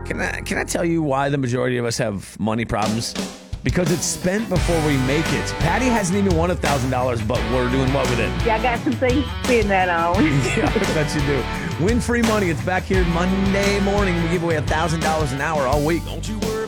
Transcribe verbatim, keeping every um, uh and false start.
Can I, can I tell you why the majority of us have money problems? Because it's spent before we make it. Patty hasn't even won one thousand dollars, but we're doing what with it? Yeah, I got some things to spend that on. Yeah, I bet you do. Win free money. It's back here Monday morning. We give away one thousand dollars an hour all week. Don't you worry.